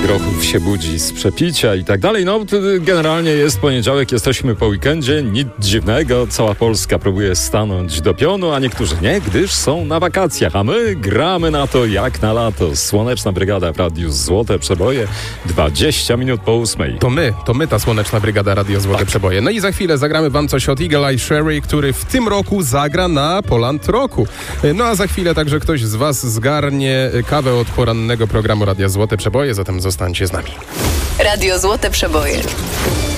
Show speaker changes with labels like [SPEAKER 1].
[SPEAKER 1] Grochów się budzi z przepicia i tak dalej. No, generalnie jest poniedziałek, jesteśmy po weekendzie, nic dziwnego. Cała Polska próbuje stanąć do pionu, a niektórzy nie, gdyż są na wakacjach. A my gramy na to jak na lato. Słoneczna Brygada w Radiu Złote Przeboje, 20 minut po 8.
[SPEAKER 2] To my ta Słoneczna Brygada Radio Złote Przeboje. No i za chwilę zagramy wam coś od Eagle Eye Cherry, który w tym roku zagra na Poland Rocku. No a za chwilę także ktoś z was zgarnie kawę od porannego programu Radia Złote Przeboje, zatem zostańcie z nami.
[SPEAKER 3] Radio Złote Przeboje.